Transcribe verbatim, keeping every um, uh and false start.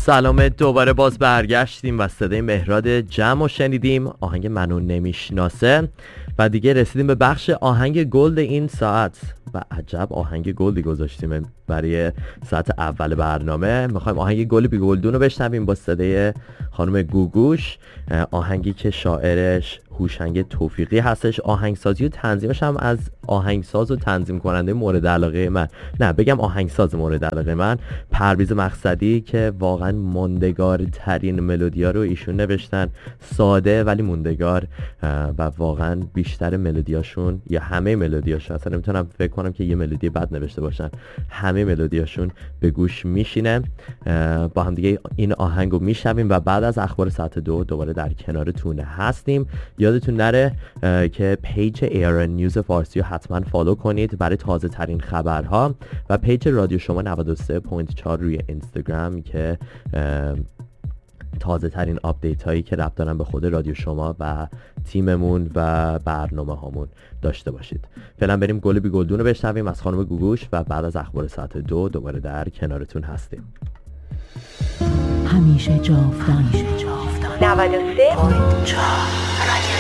سلام، دوباره باز برگشتیم و صدای مهراد جمع رو شنیدیم، آهنگ منو نمیشناسه. و دیگه رسیدیم به بخش آهنگ گلد این ساعت و عجب آهنگ گلدی گذاشتیم برای ساعت اول برنامه. میخوایم آهنگ گل بی گلدون رو بشنویم با صدای خانم گوگوش، آهنگی که شاعرش هوشنگ توفیقی هستش، آهنگسازی و تنظیمش هم از آهنگساز و تنظیم کننده مورد علاقه من، نه بگم آهنگساز مورد علاقه من، پرویز مقصدی، که واقعا موندگار ترین ملودیا رو ایشون نوشتن، ساده ولی موندگار، و واقعا بیشتر ملودیاشون یا همه ملودیاشون، اصلا نمیتونم فکر کنم که یه ملودی بد نوشته باشن، همه ملودیاشون به گوش میشینه. با هم دیگه این آهنگو میشنویم و بعد از اخبار ساعت دو دوباره در کنارتون هستیم. یادتون نره که پیج ایران نیوز فارسی رو حتما فالو کنید برای تازه ترین خبرها و پیج رادیو شما نود و سه ممیز چهار روی اینستاگرام که تازه ترین آپدیت هایی که ربط دارن به خود رادیو شما و تیممون و برنامه هامون داشته باشید. فعلا بریم گل بی گلدون رو بشنویم از خانم گوگوش و بعد از اخبار ساعت دو دوباره در کنارتون هستیم. همیشه جاودان نود و سه ممیز چهار